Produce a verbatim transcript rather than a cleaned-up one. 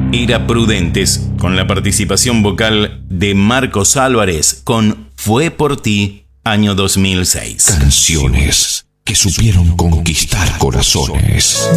Era Prudentes, con la participación vocal de Marcos Álvarez con Fue por ti, año dos mil seis. Canciones que supieron conquistar corazones.